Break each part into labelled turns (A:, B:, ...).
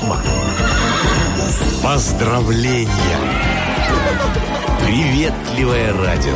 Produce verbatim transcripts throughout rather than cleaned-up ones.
A: письма, поздравления. Приветливое радио.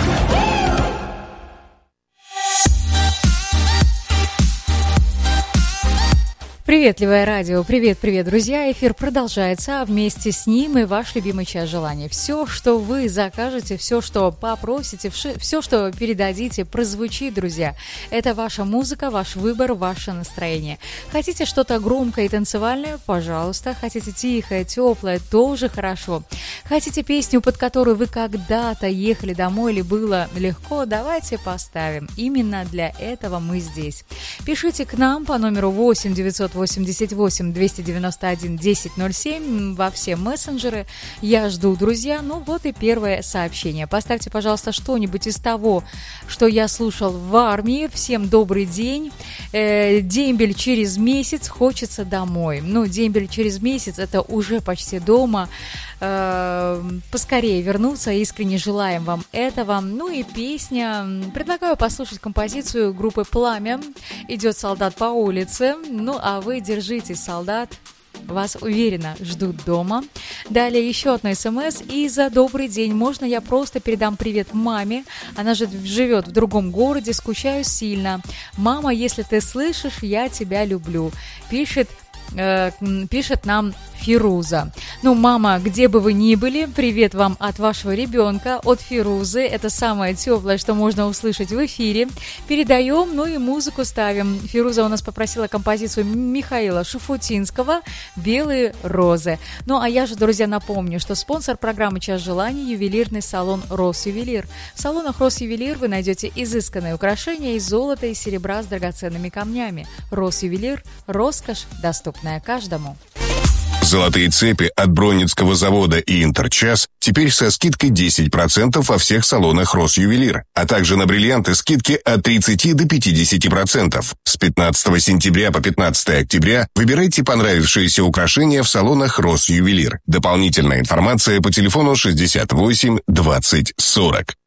B: Приветливое радио. Привет-привет, друзья. Эфир продолжается, а вместе с ним и ваш любимый час желаний. Все, что вы закажете, все, что попросите, все, что передадите, прозвучит, друзья. Это ваша музыка, ваш выбор, ваше настроение. Хотите что-то громкое и танцевальное? Пожалуйста. Хотите тихое, теплое? Тоже хорошо. Хотите песню, под которую вы когда-то ехали домой или было легко? Давайте поставим. Именно для этого мы здесь. Пишите к нам по номеру восемь девятьсот восемьдесят восемь двести девяносто один десять ноль семь во все мессенджеры. Я жду, друзья. Ну вот и первое сообщение. Поставьте, пожалуйста, что-нибудь из того, что я слушал в армии. Всем добрый день. Э, дембель через месяц, хочется домой. Ну, дембель через месяц, это уже почти дома. Э, поскорее вернуться. Искренне желаем вам этого. Ну и песня. Предлагаю послушать композицию группы «Пламя». «Идет солдат по улице». Ну, а вы держитесь, солдат. Вас уверенно ждут дома. Далее еще одно смс. И за добрый день. Можно я просто передам привет маме? Она же живет в другом городе. Скучаю сильно. Мама, если ты слышишь, я тебя люблю. Пишет, э, пишет нам Фируза. Ну, мама, где бы вы ни были, привет вам от вашего ребенка, от Фирузы. Это самое теплое, что можно услышать в эфире. Передаем, ну и музыку ставим. Фируза у нас попросила композицию Михаила Шуфутинского «Белые розы». Ну, а я же, друзья, напомню, что спонсор программы «Час желаний» — ювелирный салон «Росювелир». В салонах «Росювелир» вы найдете изысканные украшения из золота и серебра с драгоценными камнями. «Росювелир» — роскошь, доступная каждому.
C: Золотые цепи от Бронницкого завода и Интерчас теперь со скидкой десять процентов во всех салонах Росювелир, а также на бриллианты скидки от тридцати до пятидесяти процентов. С пятнадцатого сентября по пятнадцатое октября выбирайте понравившиеся украшения в салонах Росювелир. Дополнительная информация по телефону шестьдесят восемь двадцать сорок.